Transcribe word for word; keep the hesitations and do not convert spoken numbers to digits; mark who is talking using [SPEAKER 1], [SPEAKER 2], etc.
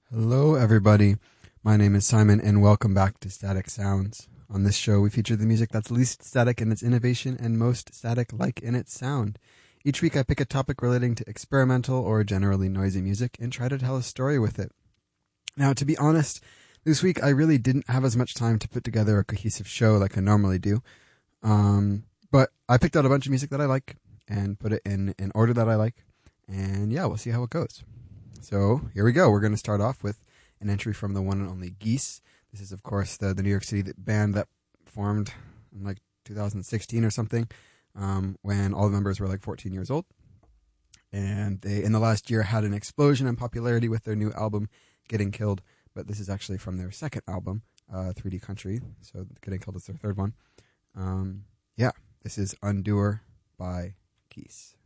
[SPEAKER 1] Hello, everybody. My name is Simon, and welcome back to Static Sounds. On this show, we feature the music that's least static in its innovation and most static-like in its sound. Each week, I pick a topic relating to experimental or generally noisy music and try to tell a story with it. Now, to be honest, this week I really didn't have as much time to put together a cohesive show like I normally do. Um, but I picked out a bunch of music that I like and put it in an order that I like. And yeah, we'll see how it goes. So here we go. We're going to start off with an entry from the one and only Geese. This is, of course, the, the New York City band that formed in like two thousand sixteen or something, um, when all the members were like fourteen years old. And they, in the last year, had an explosion in popularity with their new album, Getting Killed. But this is actually from their second album, uh, three D Country. So Getting Killed is their third one. Um, yeah, this is Undoer by Geese.